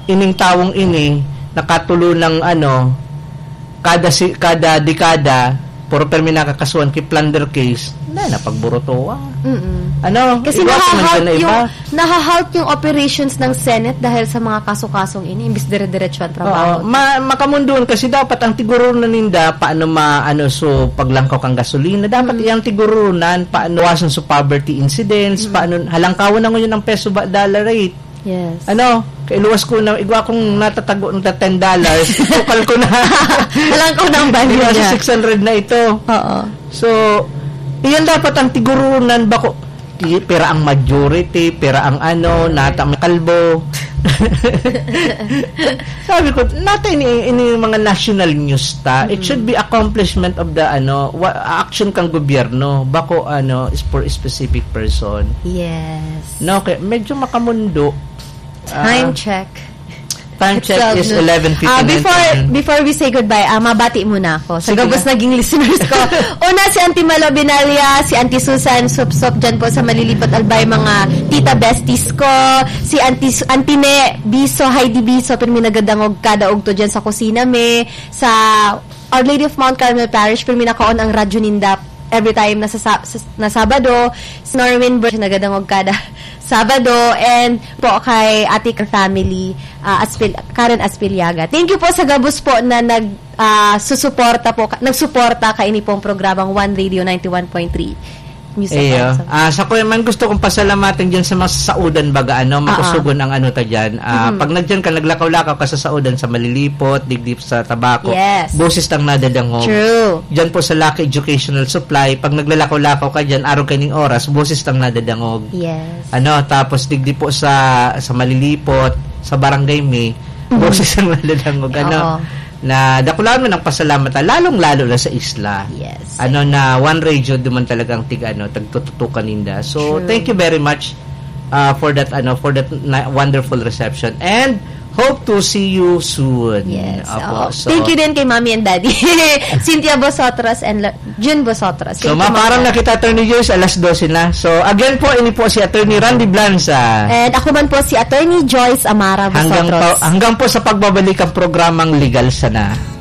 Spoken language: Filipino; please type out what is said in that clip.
ining tawong ini nakatulo ng kada dekada puro permi nakakasuhan kay plunder case na napagburoto kasi nahahalt yung operations ng Senate dahil sa mga kaso-kasong ini imbis dire-diretso ang trabaho. Makamunduan kasi dapat ang tigurunan ninda paano so paglangkaw kang gasolina dapat iyang tigurunan paano wasan sa poverty incidents paano halangkawan na ngayon ang peso dollar rate. Yes. Kailuwas ko na igwa kong natatago ng $10 tukal ko na halangkaw na ang value niya 600 na ito. So iyan dapat ang tigurunan bako pera ang majority, pera ang nata kalbo. Sabi ko, natin ini mga national news it should be accomplishment of the action kang gobyerno bako is for a specific person. Yes. Okay, medyo makamundo. Time check is 11:59. Before we say goodbye, mabati muna ako sa gabos naging listeners ko. Una si Auntie Malo Binalia, si Auntie Susan Sup dyan po sa Malilipat Albay, mga tita besties ko, si Auntie Ne Biso, Heidi Biso, pero minagandang kada ugto dyan sa kusina sa Our Lady of Mount Carmel Parish, pero minakaon ang radyo ninda every time na Sabado. Si Norwin Burch, nagadang kada Sabado, and po kay Atik family, Karen Aspiliaga. Thank you po sa gabos po na nagsuporta kay ini pong programang One Radio 91.3 Music. Sa ko man gusto kong pasalamatin diyan sa mga saudan baga makusugon ang ta diyan. Pag nagdiyan ka naglakaw-lakaw ka sa saudan sa Malilipot, digdip sa Tabako. Yes. Boses tang nadadangog. True. Diyan po sa Lucky Educational Supply, pag naglalakaw-lakaw ka diyan araw kaning oras, boses tang nadadangog. Yes. Tapos digdip po sa Malilipot, sa Barangay May, boses tang nadadangog na dakulaan mo ng pasalamat lalong-lalo na sa isla. Yes. Na One Radio duman talagang tagtututukan ninda. So True. thank you very much for that wonderful reception, and hope to see you soon. Yes. Thank you din kay Mommy and Daddy. Cynthia Bosotros and June Bosotros. So parang nakita Attorney Joyce alas 12 na. So again po, ini po si Attorney Randy Blanza. And ako man po si Attorney Joyce Amara Bosotros. Hanggang po sa pagbabalik ang programang Legal Sana.